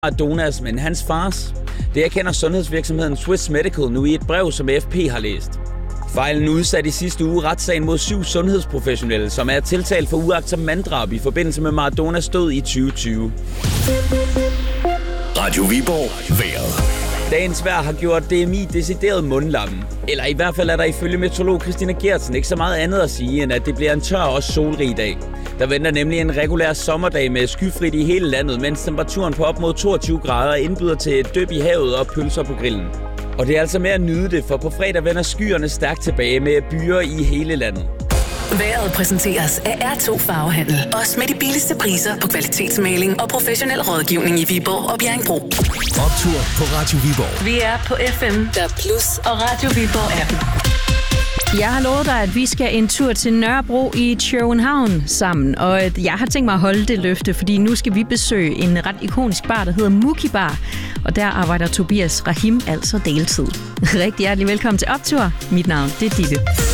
Maradonas, men hans fars. Det erkender sundhedsvirksomheden Swiss Medical nu i et brev, som AFP har læst. Fejlen udsatte i sidste uge retssagen mod 7 sundhedsprofessionelle, som er tiltalt for uagtsomt manddrab i forbindelse med Maradonas død i 2020. Radio Viborg vejret. Dagens vejr har gjort DMI decideret mundlamme. Eller i hvert fald er der ifølge meteorolog Christina Geertsen ikke så meget andet at sige, end at det bliver en tør og solrig dag. Der venter nemlig en regulær sommerdag med skyfrit i hele landet, mens temperaturen på op mod 22 grader indbyder til et dyp i havet og pølser på grillen. Og det er altså med at nyde det, for på fredag vender skyerne stærkt tilbage med byer i hele landet. Vejret præsenteres af R2 Farvehandel. Også med de billigste priser på kvalitetsmaling og professionel rådgivning i Viborg og Bjerringbro. Optur på Radio Viborg. Vi er på FM, der Plus og Radio Viborg appen. Jeg har lovet dig, at vi skal en tur til Nørrebro i København sammen, og jeg har tænkt mig at holde det løfte, fordi nu skal vi besøge en ret ikonisk bar, der hedder Muki Bar, og der arbejder Tobias Rahim altså deltid. Rigtig hjertelig velkommen til Optur. Mit navn, det er Ditte.